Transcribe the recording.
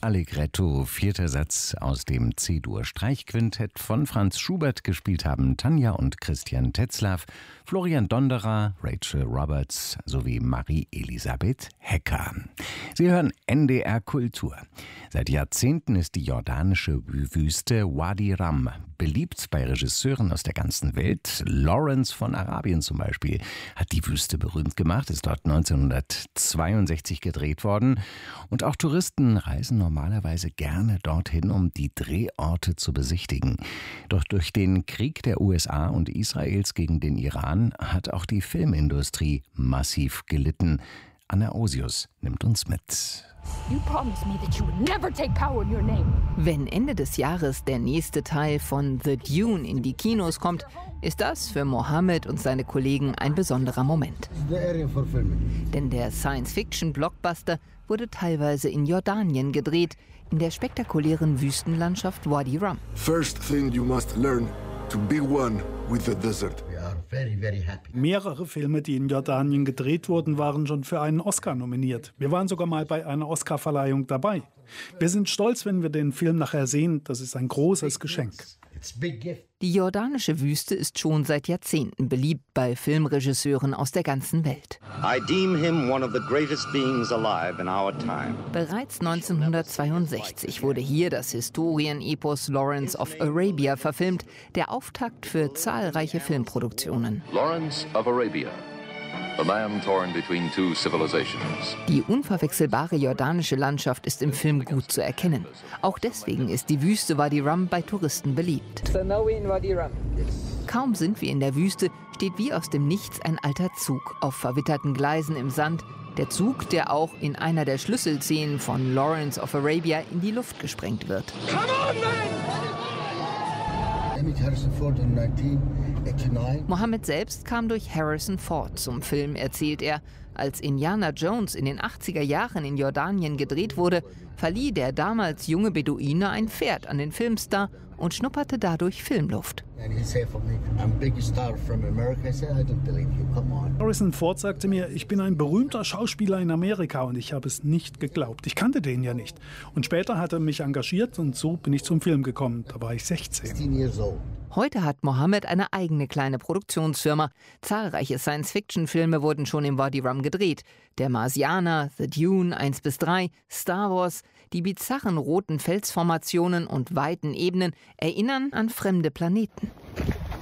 Allegretto, 4. Satz aus dem C-Dur-Streichquintett von Franz Schubert. Gespielt haben Tanja und Christian Tetzlaff, Florian Donderer, Rachel Roberts sowie Marie-Elisabeth Hecker. Sie hören NDR Kultur. Seit Jahrzehnten ist die jordanische Wüste Wadi Rum beliebt bei Regisseuren aus der ganzen Welt. Lawrence von Arabien zum Beispiel hat die Wüste berühmt gemacht, ist dort 1962 gedreht worden. Und auch Touristen reisen normalerweise gerne dorthin, um die Drehorte zu besichtigen. Doch durch den Krieg der USA und Israels gegen den Iran hat auch die Filmindustrie massiv gelitten. Anna Osius nimmt uns mit. Wenn Ende des Jahres der nächste Teil von The Dune in die Kinos kommt, ist das für Mohammed und seine Kollegen ein besonderer Moment. Denn der Science-Fiction-Blockbuster wurde teilweise in Jordanien gedreht, in der spektakulären Wüstenlandschaft Wadi Rum. First thing you must learn to be one with the desert. Mehrere Filme, die in Jordanien gedreht wurden, waren schon für einen Oscar nominiert. Wir waren sogar mal bei einer Oscarverleihung dabei. Wir sind stolz, wenn wir den Film nachher sehen. Das ist ein großes Geschenk. Die jordanische Wüste ist schon seit Jahrzehnten beliebt bei Filmregisseuren aus der ganzen Welt. Bereits 1962 wurde hier das Historienepos Lawrence of Arabia verfilmt, der Auftakt für zahlreiche Filmproduktionen. Lawrence of Arabia. The man torn between two civilizations. Die unverwechselbare jordanische Landschaft ist im Film gut zu erkennen. Auch deswegen ist die Wüste Wadi Rum bei Touristen beliebt. Kaum sind wir in der Wüste, steht wie aus dem Nichts ein alter Zug auf verwitterten Gleisen im Sand. Der Zug, der auch in einer der Schlüsselszenen von Lawrence of Arabia in die Luft gesprengt wird. Come on, man! Mohammed selbst kam durch Harrison Ford zum Film, erzählt er. Als Indiana Jones in den 80er Jahren in Jordanien gedreht wurde, verlieh der damals junge Beduine ein Pferd an den Filmstar und schnupperte dadurch Filmluft. Harrison Ford sagte mir, ich bin ein berühmter Schauspieler in Amerika, und ich habe es nicht geglaubt. Ich kannte den ja nicht. Und später hat er mich engagiert und so bin ich zum Film gekommen. Da war ich 16. Heute hat Mohammed eine eigene kleine Produktionsfirma. Zahlreiche Science-Fiction-Filme wurden schon im Wadi Rum gedreht. Der Marsianer, The Dune 1-3, Star Wars. Die bizarren roten Felsformationen und weiten Ebenen erinnern an fremde Planeten.